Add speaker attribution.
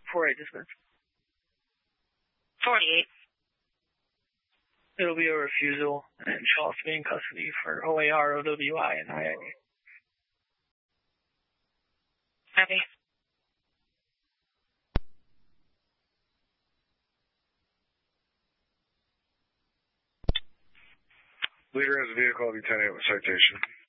Speaker 1: 4-8 dismiss.
Speaker 2: 48.
Speaker 1: It'll be a refusal, and she'll also be in custody for OAR, OWI, and IA.
Speaker 2: Copy.
Speaker 3: Leader has a vehicle, be 10-8 with citation.